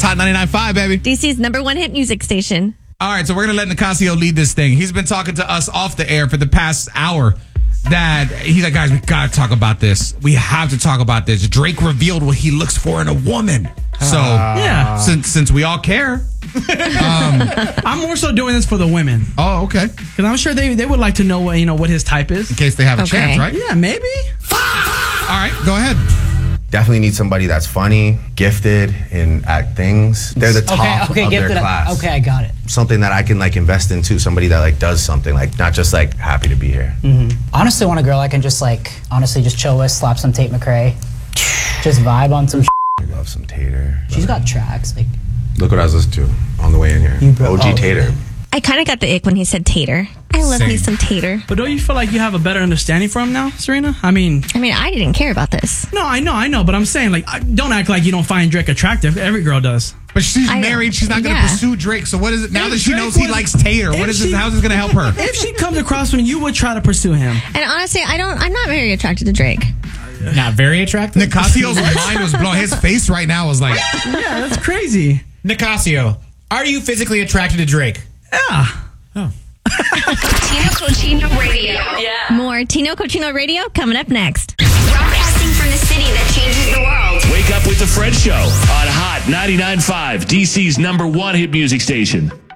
Hot 99.5, baby. DC's #1 hit music station. All right, so we're going to let Nicasio lead this thing. He's been talking to us off the air for the past hour that he's like, guys, we got to talk about this. We have to talk about this. Drake revealed what he looks for in a woman. So, yeah, since we all care. I'm more so doing this for the women. Oh, okay. Because I'm sure they would like to know what his type is. In case they have a chance, right? Yeah, maybe. All right, go ahead. Definitely need somebody that's funny, gifted, at things. They're the top of their class. Okay, I got it. Something that I can invest into. Somebody that does something, not just happy to be here. Honestly, I want a girl I can just just chill with, slap some Tate McRae, just vibe on some. I love some Tater. She's got tracks. Look what I was listening to on the way in here. OG Tater. I kind of got the ick when he said tater. I love me some tater. But don't you feel like you have a better understanding for him now, Serena? I mean, I didn't care about this. No, I know. But I'm saying, don't act like you don't find Drake attractive. Every girl does. But she's married. She's not going to pursue Drake. So what is it now that she knows he likes Tater? What is this? How is this going to help her? If she comes across him, you would try to pursue him. And honestly, I'm not very attracted to Drake. Not very attractive? Nicasio's mind was blown. His face right now was like... Yeah, that's crazy. Nicasio, are you physically attracted to Drake? Yeah. Oh. Tino Cochino Radio. Yeah. More Tino Cochino Radio coming up next. Broadcasting from the city that changes the world. Wake up with the Fred Show on Hot 99.5, DC's #1 hit music station.